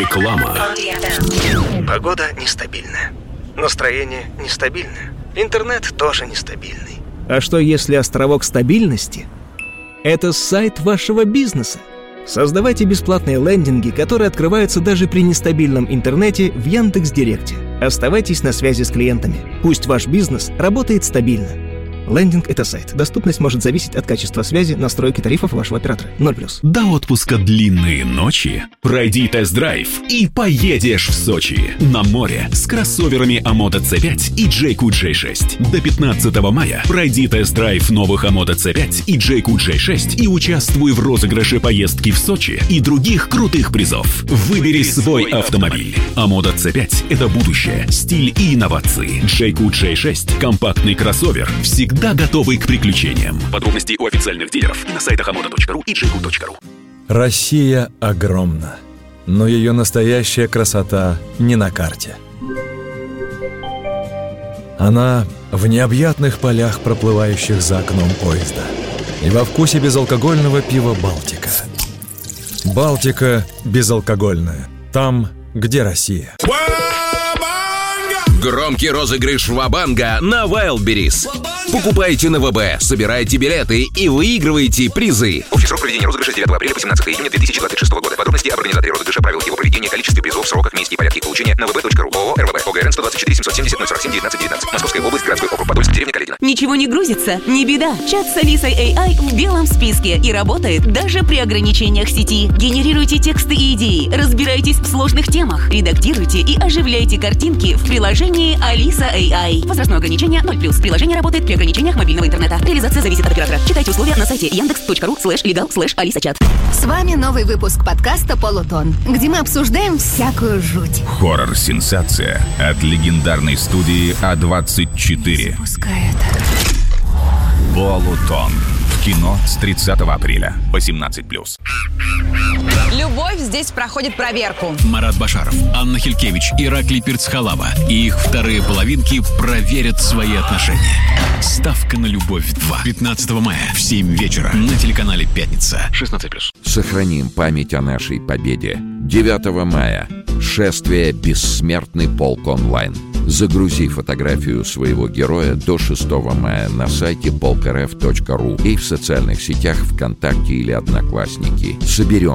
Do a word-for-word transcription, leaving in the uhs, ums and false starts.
Реклама. Погода нестабильная. Настроение нестабильное. Интернет тоже нестабильный. А что если островок стабильности – это сайт вашего бизнеса? Создавайте бесплатные лендинги, которые открываются даже при нестабильном интернете в Яндекс.Директе. Оставайтесь на связи с клиентами. Пусть ваш бизнес работает стабильно. Лендинг – это сайт. Доступность может зависеть от качества связи, настройки тарифов вашего оператора. ноль плюс. До отпуска длинные ночи. Пройди тест-драйв и поедешь в Сочи. На море с кроссоверами Амото си пять и джей кью джей шесть. До пятнадцатого мая пройди тест-драйв новых Амото си пять и джей кью джей шесть и участвуй в розыгрыше поездки в Сочи и других крутых призов. Выбери свой автомобиль. Амото си пять – это будущее, стиль и инновации. джей кью джей шесть – компактный кроссовер, всегда готовый к приключениям. Подробности у официальных дилеров и на сайтах амото точка ру и джей кью точка ру. Россия огромна, но ее настоящая красота не на карте. Она в необъятных полях, проплывающих за окном поезда, и во вкусе безалкогольного пива «Балтика». «Балтика» безалкогольная. Там, где Россия. Громкий розыгрыш Ва-банга на Wildberries. Покупайте на ВБ, собирайте билеты и выигрывайте призы. Общий срок проведения розыгрыша с девятого апреля по семнадцатого июня две тысячи двадцать шестого года. Подробности об организаторе розыгрыша, правилах его проведения, количестве призов, сроках, месте и порядке получения на вэ бэ точка ру. ООО РВБ. ОГРН сто двадцать четыре семьсот семьдесят ноль сорок семь девятнадцать девятнадцать. Московская область, городской округ, Подольск, деревня Каледино. Ничего не грузится? Не беда. Чат с Алисой эй ай в белом списке и работает даже при ограничениях сети. Генерируйте тексты и идеи, разбирайтесь в сложных темах, редактируйте и оживляйте картинки в приложении Алиса эй ай. Возрастное ограничение ноль плюс. Приложение работает при ограничениях мобильного интернета. Реализация зависит от оператора. Читайте условия на сайте яндекс точка ру слэш легал слэш алиса чат. С вами новый выпуск подкаста «Полутон», где мы обсуждаем всякую жуть. Хоррор-сенсация от легендарной студии а двадцать четыре. Запускает. Полутон. В кино с тридцатого апреля по семнадцать плюс. Любовь здесь проходит проверку. Марат Башаров, Анна Хилькевич, Ираклий Пирцхалава и их вторые половинки проверят свои отношения. Ставка на любовь два. пятнадцатого мая в семь вечера на телеканале «Пятница». шестнадцать плюс. Сохраним память о нашей победе. девятого мая. Шествие «Бессмертный полк онлайн». Загрузи фотографию своего героя до шестого мая на сайте полк эр эф точка ру и в социальных сетях ВКонтакте или Одноклассники. Соберем